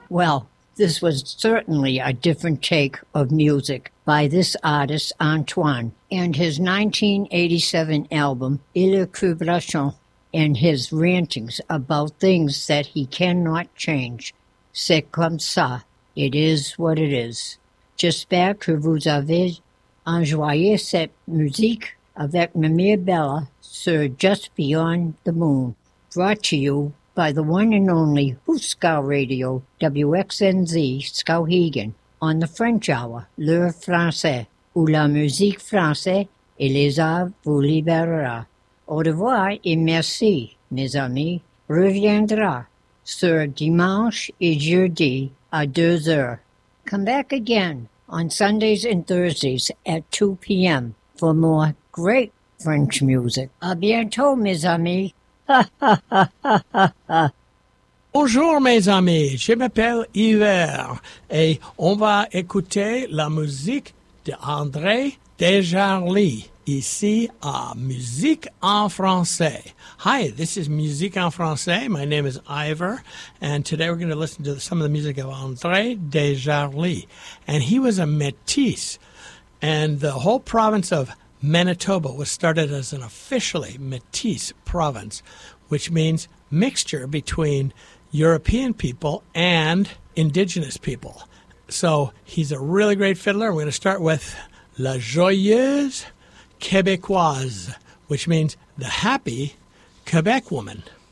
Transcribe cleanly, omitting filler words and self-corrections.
Well, this was certainly a different take of music by this artist Antoine and his 1987 album Élucubration and his rantings about things that he cannot change. C'est comme ça. It is what it is. J'espère que vous avez enjoyé cette musique avec Mimir Bella sur Just Beyond the Moon, brought to you by the one and only Huskar Radio, WXNZ Skowhegan, on the French Hour, L'Heure Français, où la musique française et les arts vous libérera. Au revoir et merci, mes amis. Reviendra sur dimanche et jeudi à 2 heures. Come back again on Sundays and Thursdays at 2 p.m. for more great French music. À bientôt, mes amis. Bonjour mes amis, je m'appelle Yver et on va écouter la musique de André Desjardins ici à Musique en Français. Hi, this is Musique en Français. My name is Ivor, and today we're going to listen to some of the music of André Desjardins. And he was a métis, and the whole province of Manitoba was started as an officially métis province, which means mixture between European people and indigenous people. So he's a really great fiddler. We're going to start with La Joyeuse Québécoise, which means the happy Quebec woman.